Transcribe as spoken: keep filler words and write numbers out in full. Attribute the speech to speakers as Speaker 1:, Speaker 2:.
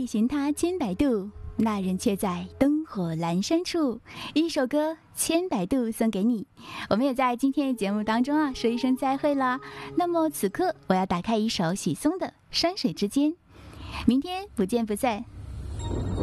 Speaker 1: 里寻他千百度，那人却在灯火阑珊处。一首歌《千百度》送给你。我们也在今天的节目当中啊说一声再会啦。那么此刻我要打开一首许嵩的《山水之间》，明天不见不散。